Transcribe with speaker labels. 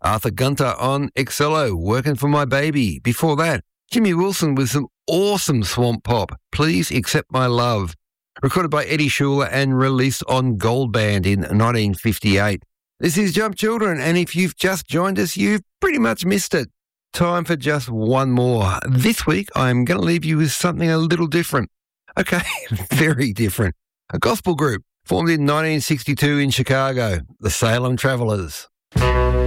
Speaker 1: Arthur Gunter on Excello, Working for My Baby. Before that, Jimmy Wilson with some awesome swamp pop, Please Accept My Love, recorded by Eddie Schuler and released on Gold Band in 1958. This is Jump Children, and if you've just joined us, you've pretty much missed it. Time for just one more. This week, I'm going to leave you with something a little different. Okay, very different. A gospel group formed in 1962 in Chicago, the Salem Travelers.